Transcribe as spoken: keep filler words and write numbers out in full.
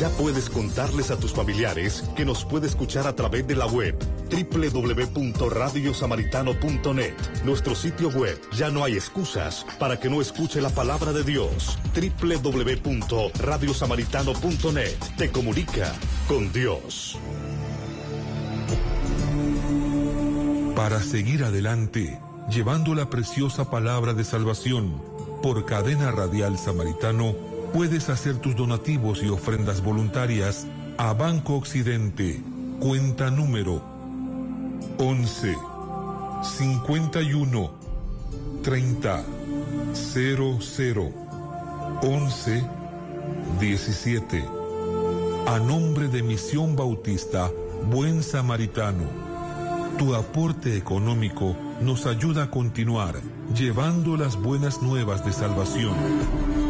Ya puedes contarles a tus familiares que nos puede escuchar a través de la web doble u doble u doble u punto radio samaritano punto net. Nuestro sitio web, ya no hay excusas para que no escuche la palabra de Dios. doble u doble u doble u punto radio samaritano punto net. Te comunica con Dios. Para seguir adelante, llevando la preciosa palabra de salvación, por Cadena Radial Samaritano, puedes hacer tus donativos y ofrendas voluntarias a Banco Occidente, cuenta número once, cincuenta y uno, treinta, cero cero, once, diecisiete. A nombre de Misión Bautista Buen Samaritano, tu aporte económico nos ayuda a continuar llevando las buenas nuevas de salvación.